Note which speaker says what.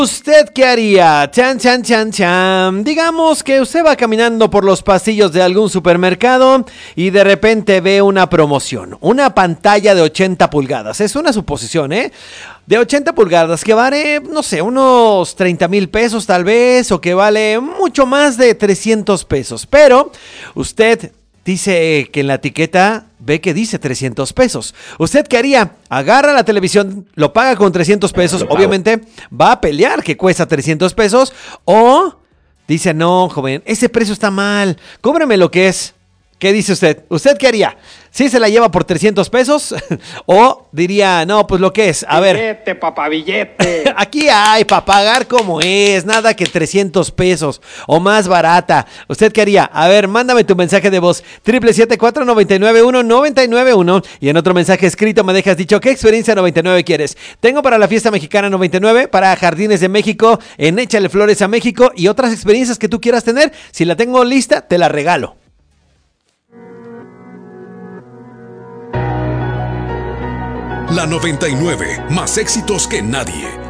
Speaker 1: ¿Usted qué haría? Chan, chan, chan, chan. Digamos que usted va caminando por los pasillos de algún supermercado y de repente ve una promoción. Una pantalla de 80 pulgadas. Es una suposición, ¿eh? De 80 pulgadas que vale, no sé, unos 30,000 pesos tal vez, o que vale mucho más de 300 pesos. Pero usted dice que en la etiqueta ve que dice 300 pesos. ¿Usted qué haría? Agarra la televisión, lo paga con 300 pesos. Obviamente va a pelear que cuesta 300 pesos. O dice, no, joven, ese precio está mal. Cóbreme lo que es. ¿Qué dice usted? ¿Usted qué haría? ¿Sí se la lleva por 300 pesos? ¿O diría, no, pues lo que es? A ver.
Speaker 2: Billete, papá, billete.
Speaker 1: Aquí hay para pagar como es, nada que 300 pesos o más barata. ¿Usted qué haría? A ver, mándame tu mensaje de voz, 777-499-1991, y en otro mensaje escrito me dejas dicho qué experiencia 99 quieres. Tengo para la fiesta mexicana 99, para Jardines de México, en Échale Flores a México y otras experiencias que tú quieras tener. Si la tengo lista, te la regalo.
Speaker 3: La 99, más éxitos que nadie.